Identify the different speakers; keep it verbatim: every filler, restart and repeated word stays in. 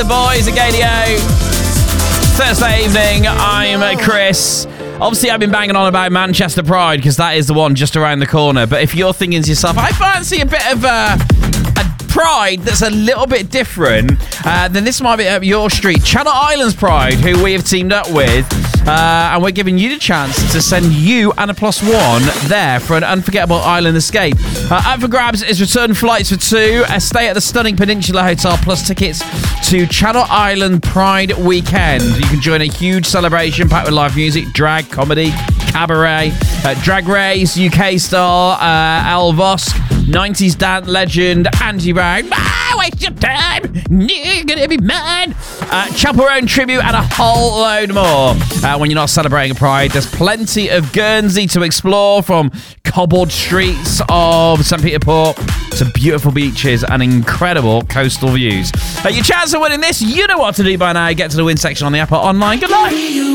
Speaker 1: the boys at Gadio. Thursday evening, I'm Chris. Obviously, I've been banging on about Manchester Pride because that is the one just around the corner. But if you're thinking to yourself, I fancy a bit of a, a Pride that's a little bit different, uh, then this might be up your street. Channel Islands Pride, who we have teamed up with, uh, and we're giving you the chance to send you and a plus one there for an unforgettable island escape. Uh, up for grabs is return flights for two, a stay at the stunning Peninsula Hotel, plus tickets to Channel Island Pride Weekend. You can join a huge celebration packed with live music, drag, comedy, cabaret, uh, Drag Race, U K star uh, Elvos, nineties dance legend Angie Brown. Ah, waste your time, you're gonna be mine. Uh, Chaperone tribute and a whole load more. Uh, when you're not celebrating a Pride, there's plenty of Guernsey to explore, from cobbled streets of Saint Peter Port to beautiful beaches and incredible coastal views. Uh, your chance of winning this, you know what to do by now. Get to the win section on the app or online. Good luck.